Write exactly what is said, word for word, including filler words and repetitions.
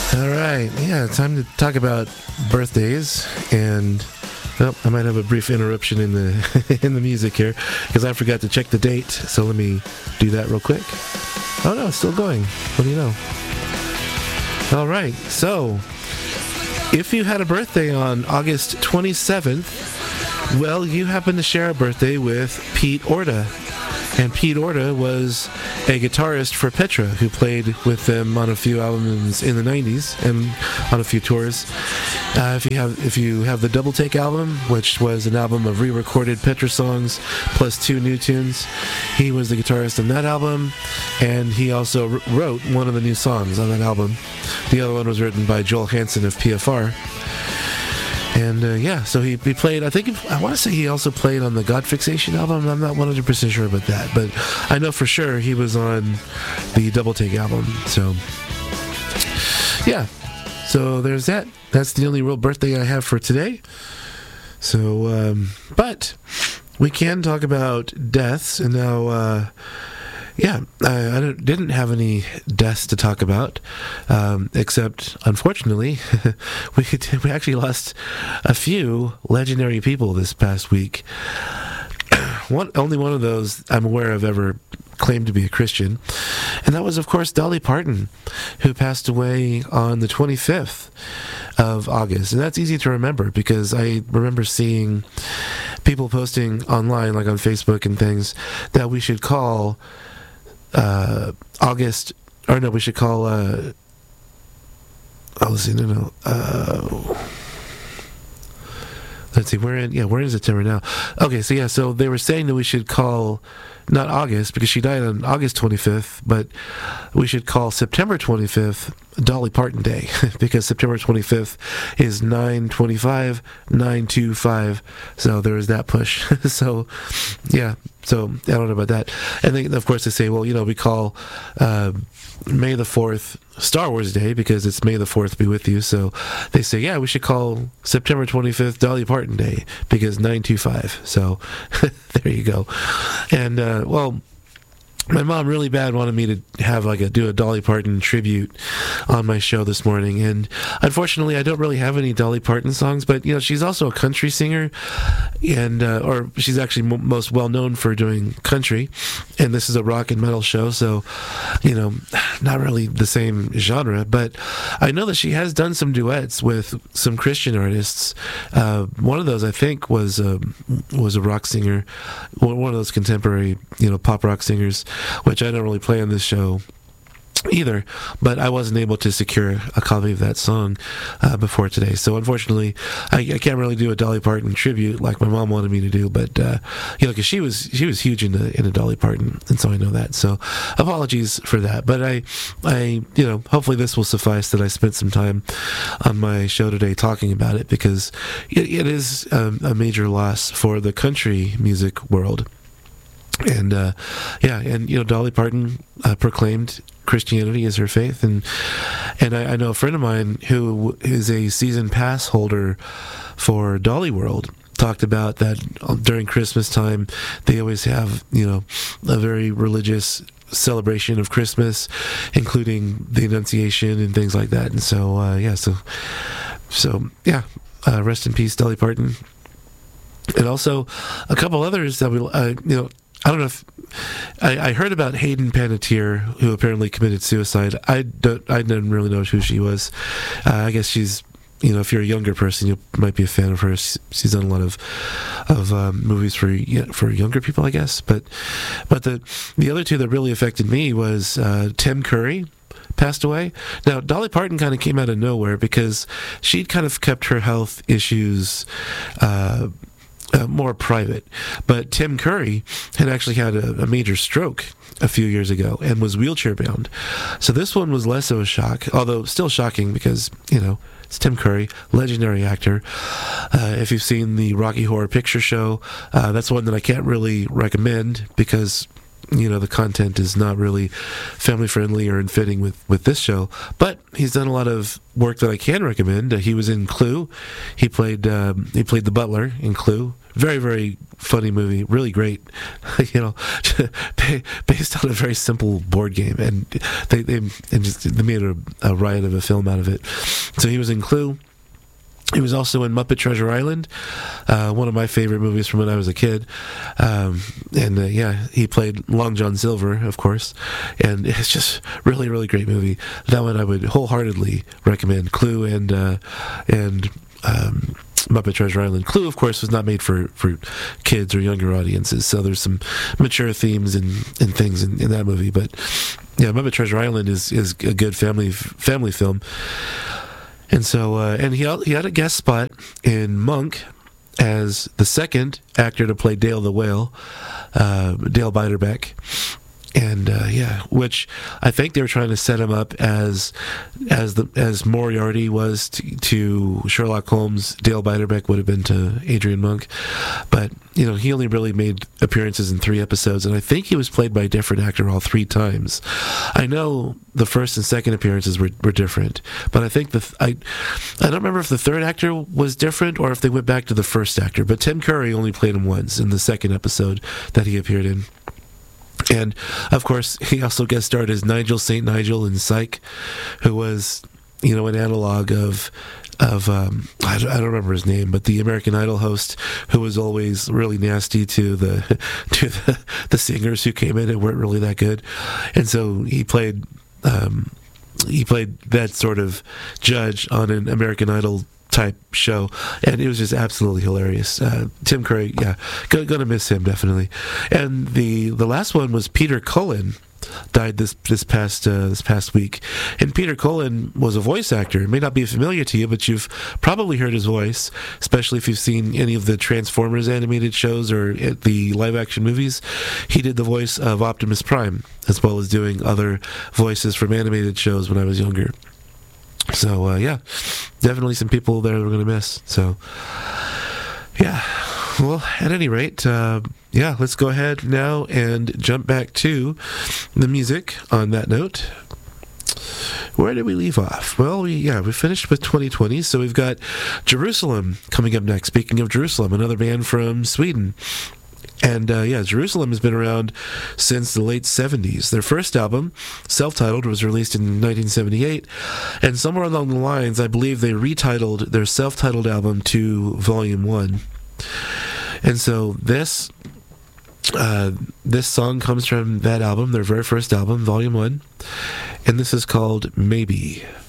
All right, yeah, time to talk about birthdays, and oh, I might have a brief interruption in the in the music here because I forgot to check the date. So let me do that real quick. Oh no, it's still going. What do you know? All right, so if you had a birthday on August twenty-seventh, well, you happen to share a birthday with Pete Orta. And Pete Orta was a guitarist for Petra who played with them on a few albums in the nineties and on a few tours. Uh, if you have if you have the Double Take album, which was an album of re-recorded Petra songs plus two new tunes, he was the guitarist on that album, and he also r- wrote one of the new songs on that album. The other one was written by Joel Hansen of P F R. And uh, yeah, so he, he played, I think, I want to say he also played on the God Fixation album. I'm not one hundred percent sure about that, but I know for sure he was on the Double Take album. So yeah, so there's that. That's the only real birthday I have for today. So, um, but we can talk about deaths, and now, uh, yeah, I, I don't, didn't have any deaths to talk about, um, except, unfortunately, we we actually lost a few legendary people this past week. One, only one of those I'm aware of ever claimed to be a Christian, and that was, of course, Dolly Parton, who passed away on the twenty-fifth of August. And that's easy to remember because I remember seeing people posting online, like on Facebook and things, that we should call Uh, August, or no, we should call, uh, oh, let's see, no, no, uh, let's see, we're in, yeah, we're in September now. Okay, so yeah, so they were saying that we should call, not August, because she died on August twenty-fifth, but we should call September twenty-fifth Dolly Parton Day, because September twenty-fifth is nine twenty-five, nine twenty-five, so there was that push. So, yeah, so I don't know about that. And then, of course, they say, well, you know, we call uh, May the fourth Star Wars Day, because it's May the fourth be with you, so they say, yeah, we should call September twenty-fifth Dolly Parton Day, because nine twenty-five, so there you go. And, uh, well, my mom really bad wanted me to have like a do a Dolly Parton tribute on my show this morning, and unfortunately I don't really have any Dolly Parton songs, but you know, she's also a country singer, and uh, or she's actually m- most well known for doing country, and this is a rock and metal show, so you know, not really the same genre, but I know that she has done some duets with some Christian artists. Uh, one of those I think was a, was a rock singer, one of those contemporary, you know, pop rock singers, which I don't really play on this show either, but I wasn't able to secure a copy of that song uh, before today. So unfortunately, I, I can't really do a Dolly Parton tribute like my mom wanted me to do. But uh, you know, because she was she was huge into into Dolly Parton, and so I know that. So apologies for that. But I, I you know, hopefully this will suffice that I spent some time on my show today talking about it, because it, it is um, a major loss for the country music world. And uh, yeah, and you know, Dolly Parton uh, proclaimed Christianity as her faith, and and I, I know a friend of mine who is a season pass holder for Dolly World talked about that during Christmas time they always have, you know, a very religious celebration of Christmas, including the Annunciation and things like that. And so uh, yeah, so so yeah, uh, rest in peace, Dolly Parton. And also a couple others that we, uh, you know. I don't know if I, I heard about Hayden Panettiere, who apparently committed suicide. I don't. I didn't really know who she was. Uh, I guess she's, you know, if you're a younger person, you might be a fan of her. She's done a lot of of um, movies for for younger people, I guess. But but the the other two that really affected me was uh, Tim Curry passed away. Now, Dolly Parton kind of came out of nowhere because she'd kind of kept her health issues Uh, Uh, more private, but Tim Curry had actually had a, a major stroke a few years ago and was wheelchair bound. So this one was less of a shock, although still shocking because, you know, it's Tim Curry, legendary actor. Uh, if you've seen the Rocky Horror Picture Show, uh, that's one that I can't really recommend because you know, the content is not really family friendly or in fitting with, with this show. But he's done a lot of work that I can recommend. Uh, he was in Clue. He played um, he played the butler in Clue. Very, very funny movie. Really great. You know, based on a very simple board game, and they they and just they made a, a riot of a film out of it. So he was in Clue. He was also in Muppet Treasure Island, uh, one of my favorite movies from when I was a kid. Um, and uh, yeah, he played Long John Silver, of course. And it's just really, really great movie. That one I would wholeheartedly recommend. Clue and uh, and um, Muppet Treasure Island. Clue, of course, was not made for, for kids or younger audiences. So there's some mature themes and, and things in, in that movie. But yeah, Muppet Treasure Island is, is a good family family film. And so, uh, and he he had a guest spot in Monk as the second actor to play Dale the Whale, uh, Dale Biderbeck. And uh, yeah, which I think they were trying to set him up as as the as Moriarty was to, to Sherlock Holmes. Dale Biderbeck would have been to Adrian Monk, but you know he only really made appearances in three episodes, and I think he was played by a different actor all three times. I know the first and second appearances were, were different, but I think the I I don't remember if the third actor was different or if they went back to the first actor. But Tim Curry only played him once in the second episode that he appeared in. And, of course, he also guest starred as Nigel Saint Nigel in Psych, who was, you know, an analog of, of um, I, don't, I don't remember his name, but the American Idol host who was always really nasty to the to the, the singers who came in and weren't really that good. And so he played um, he played that sort of judge on an American Idol type show, and it was just absolutely hilarious. Uh, Tim Curry, yeah, go, gonna miss him definitely. And the the last one was Peter Cullen, died this this past uh, this past week. And Peter Cullen was a voice actor. It may not be familiar to you, but you've probably heard his voice, especially if you've seen any of the Transformers animated shows or the live action movies. He did the voice of Optimus Prime, as well as doing other voices from animated shows when I was younger. So, uh, yeah, definitely some people there we're going to miss. So, yeah. Well, at any rate, uh, yeah, let's go ahead now and jump back to the music on that note. Where did we leave off? Well, we, yeah, we finished with twenty twenty, so we've got Jerusalem coming up next. Speaking of Jerusalem, another band from Sweden. And, uh, yeah, Jerusalem has been around since the late seventies. Their first album, self-titled, was released in nineteen seventy-eight. And somewhere along the lines, I believe they retitled their self-titled album to Volume one. And so this uh, this song comes from that album, their very first album, Volume one. And this is called Maybe.